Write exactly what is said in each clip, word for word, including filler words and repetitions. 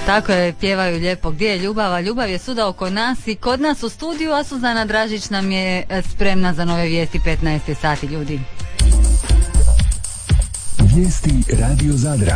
Tako je, pjevaju lijepo Gdje je ljubav, a ljubav je svuda oko nas i kod nas u studiju, a Suzana Dražić nam je spremna za nove vijesti petnaest sati, ljudi. Vijesti Radio Zadra.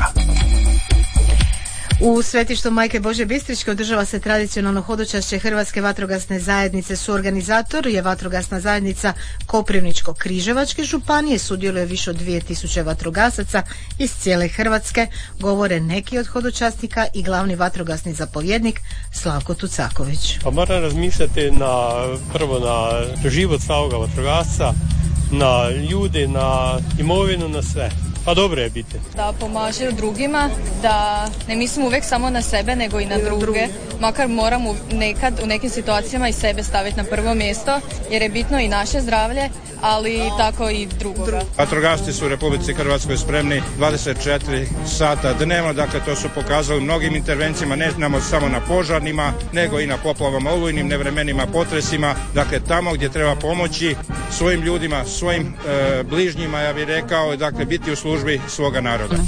U svetištu Majke Božje Bistričke održava se tradicionalno hodočašće Hrvatske vatrogasne zajednice. Suorganizator je vatrogasna zajednica Koprivničko-križevačke županije. Sudjeluje više od dvije tisuće vatrogasaca iz cijele Hrvatske. Govore neki od hodočasnika i glavni vatrogasni zapovjednik Slavko Tucaković. Pa moram razmišljati na, prvo na život svakoga vatrogasca, na ljude, na imovinu, na sve. Pa dobro je biti. Da pomažu drugima, da ne mislimo uvijek samo na sebe, nego i na druge. Makar moramo nekad u nekim situacijama i sebe staviti na prvo mjesto, jer je bitno i naše zdravlje, ali tako i drugoga. Vatrogasci su u Republici Hrvatskoj spremni dvadeset četiri sata dnevno, dakle to su pokazali mnogim intervencijama, ne znamo samo na požarnima, nego i na poplavama, olujnim nevremenima, potresima, dakle tamo gdje treba pomoći svojim ljudima, svojim e, bližnjima, ja bih rekao, dakle biti u službi svoga naroda.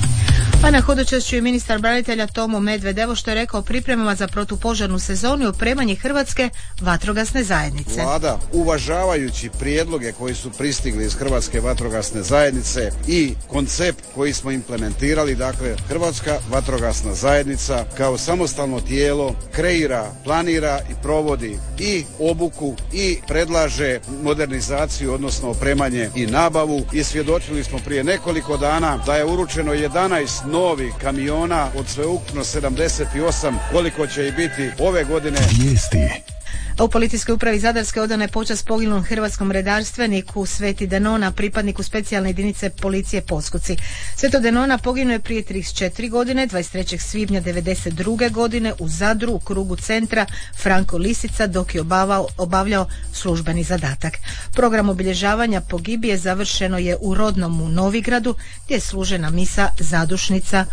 Pa na hodočašću je ministar branitelja Tomo Medved, evo što je rekao o pripremama za protupožarnu sezonu i opremanje Hrvatske vatrogasne zajednice. Vlada, uvažavajući prijedloge koji su pristigli iz Hrvatske vatrogasne zajednice i koncept koji smo implementirali, dakle Hrvatska vatrogasna zajednica kao samostalno tijelo kreira, planira i provodi i obuku i predlaže modernizaciju, odnosno opremanje i nabavu, i svjedočili smo prije nekoliko dana da je uručeno jedanaest novih kamiona od sveukupno sedamdeset osam, koliko će i biti ove godine. Vijesti. U policijskoj upravi Zadarske odana je počast poginulom hrvatskom redarstveniku Sveti Denona, pripadniku specijalne jedinice policije Poskoci. Sveto Denona poginuo je prije trideset četiri godine, dvadeset trećeg svibnja devedeset druge godine u Zadru u krugu centra Franko Lisica, dok je obavao, obavljao službeni zadatak. Program obilježavanja pogibije završeno je u rodnom u Novigradu, gdje je služena misa zadušnica